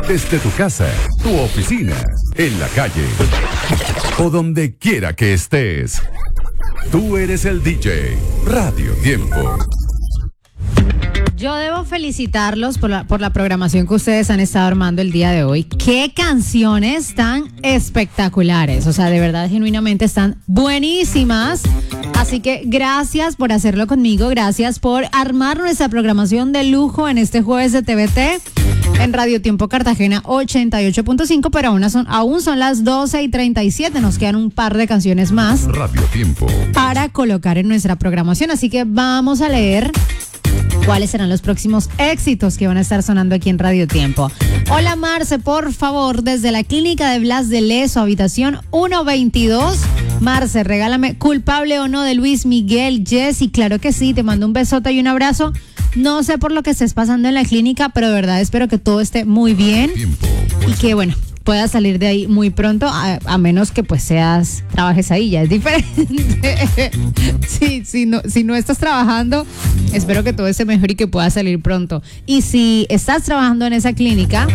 Desde tu casa, tu oficina, en la calle o donde quiera que estés. Tú eres el DJ Radio Tiempo. Yo debo felicitarlos por la programación que ustedes han estado armando el día de hoy. ¡Qué canciones tan espectaculares! O sea, de verdad, genuinamente están buenísimas. Así que gracias por hacerlo conmigo. Gracias por armar nuestra programación de lujo en este jueves de TVT. En Radio Tiempo Cartagena 88.5, pero aún son las 12:37. Nos quedan un par de canciones más. Radio Tiempo. Para colocar en nuestra programación. Así que vamos a leer cuáles serán los próximos éxitos que van a estar sonando aquí en Radio Tiempo. Hola Marce, por favor, desde la clínica de Blas de Lezo, habitación 122. Marce, regálame Culpable o No de Luis Miguel. Jessy, claro que sí, te mando un besote y un abrazo. No sé por lo que estés pasando en la clínica, pero de verdad espero que todo esté muy bien y que, bueno, puedas salir de ahí muy pronto, a menos que pues trabajes ahí, ya es diferente. Sí, si no estás trabajando, espero que todo esté mejor y que puedas salir pronto. Y si estás trabajando en esa clínica,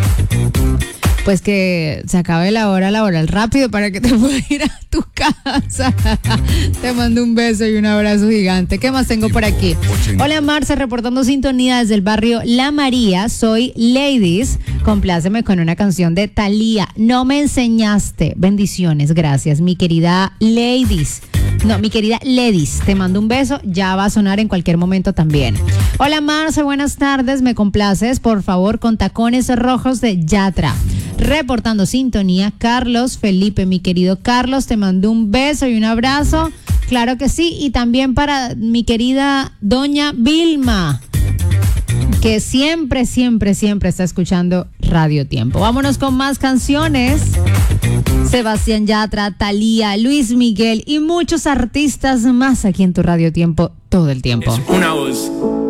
pues que se acabe la hora laboral rápido para que te puedas ir a tu casa. Te mando un beso y un abrazo gigante. ¿Qué más tengo por aquí? Hola Marce, reportando sintonía desde el barrio La María. Soy Ladies. Compláceme con una canción de Thalía. No me enseñaste. Bendiciones, gracias, mi querida Ladies. No, mi querida Ladies, te mando un beso, ya va a sonar en cualquier momento también. Hola Marce, buenas tardes, me complaces, por favor, con Tacones Rojos de Yatra. Reportando sintonía, Carlos Felipe, mi querido Carlos, te mando un beso y un abrazo, claro que sí, y también para mi querida doña Vilma, que siempre está escuchando Radio Tiempo. Vámonos con más canciones. Sebastián Yatra, Thalía, Luis Miguel y muchos artistas más aquí en tu Radio Tiempo todo el tiempo. Una voz.